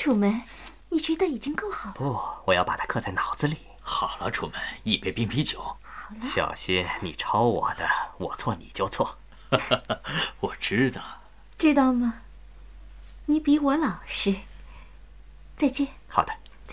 楚门，你觉得已经够好了？ 不，我要把它刻在脑子里。 好了，楚门，一杯冰啤酒。 好了， 小心你抄我的，我错你就错。 我知道。 知道吗？你比我老实。再见。 好的。